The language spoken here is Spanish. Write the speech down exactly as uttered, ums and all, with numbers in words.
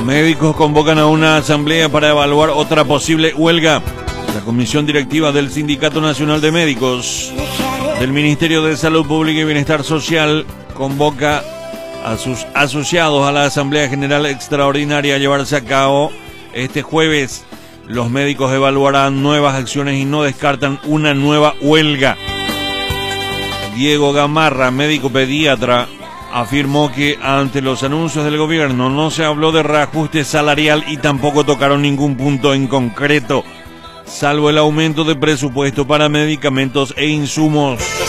Médicos convocan a una asamblea para evaluar otra posible huelga. La Comisión Directiva del Sindicato Nacional de Médicos del Ministerio de Salud Pública y Bienestar Social convoca a sus asociados a la Asamblea General Extraordinaria a llevarse a cabo este jueves. Los médicos evaluarán nuevas acciones y no descartan una nueva huelga. Diego Gamarra, médico pediatra, afirmó que ante los anuncios del gobierno no se habló de reajuste salarial y tampoco tocaron ningún punto en concreto, salvo el aumento de presupuesto para medicamentos e insumos.